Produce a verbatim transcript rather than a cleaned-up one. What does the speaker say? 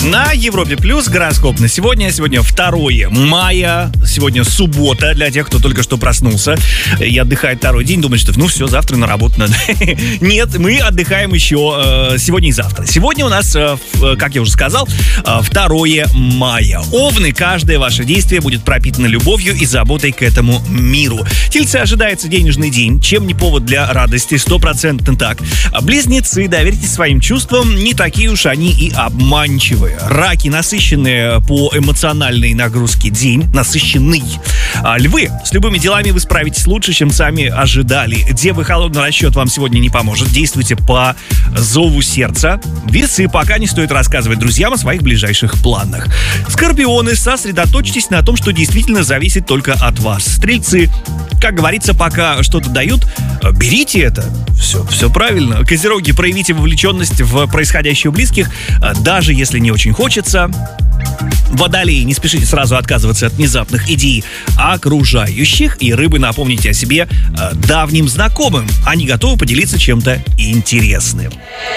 На Европе Плюс гороскоп на сегодня. Сегодня второе мая. Сегодня суббота для тех, кто только что проснулся и отдыхает второй день. Думает, что ну все, завтра на работу надо. Нет, мы отдыхаем еще э, сегодня и завтра. Сегодня у нас, э, как я уже сказал, э, второе мая. Овны, каждое ваше действие будет пропитано любовью и заботой к этому миру. Тельцы, ожидается денежный день. Чем не повод для радости? Стопроцентно так. Близнецы, доверьтесь своим чувствам. Не такие уж они и обманчивые. Раки, насыщенные по эмоциональной нагрузке день, насыщенный. А львы, с любыми делами вы справитесь лучше, чем сами ожидали. Девы, холодный расчет вам сегодня не поможет. Действуйте по зову сердца. Весы, пока не стоит рассказывать друзьям о своих ближайших планах. Скорпионы, сосредоточьтесь на том, что действительно зависит только от вас. Стрельцы, как говорится, пока что-то дают, берите это. Все, все правильно. Козероги, проявите вовлеченность в происходящее у близких, даже если не очень хочется. Водолеи, не спешите сразу отказываться от внезапных идей окружающих. И рыбы, напомните о себе давним знакомым. Они готовы поделиться чем-то интересным.